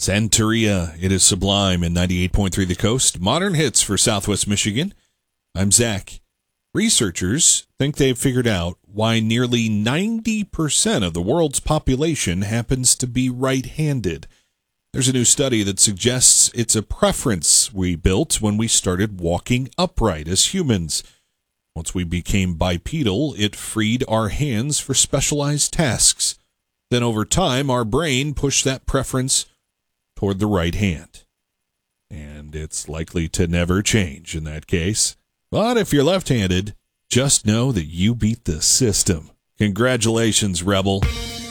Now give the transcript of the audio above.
Santeria, it is Sublime in 98.3 The Coast. Modern hits for Southwest Michigan. I'm Zach. Researchers think they've figured out why nearly 90% of the world's population happens to be right-handed. There's a new study that suggests it's a preference we built when we started walking upright as humans. Once we became bipedal, it freed our hands for specialized tasks. Then over time, our brain pushed that preference toward the right hand. And it's likely to never change in that case. But if you're left-handed, just know that you beat the system. Congratulations, Rebel.